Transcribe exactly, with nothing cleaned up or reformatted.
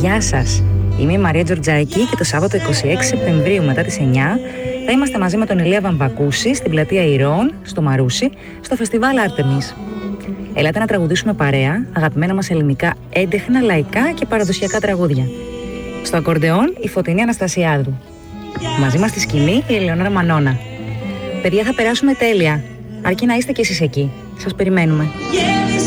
Γεια σας, είμαι η Μαρία Τζορτζάκη και το Σάββατο είκοσι έξι Σεπτεμβρίου μετά τις εννιά θα είμαστε μαζί με τον Ηλία Βαμβακούση στην πλατεία Ηρώων, στο Μαρούσι, στο φεστιβάλ Άρτεμις. Ελάτε να τραγουδήσουμε παρέα αγαπημένα μας ελληνικά έντεχνα, λαϊκά και παραδοσιακά τραγούδια. Στο ακορντεόν η Φωτεινή Αναστασιάδου. Μαζί μας στη σκηνή η Ελεονόρα Μανώνα. Παιδιά, θα περάσουμε τέλεια, αρκεί να είστε κι εσείς εκεί. Σας περιμένουμε.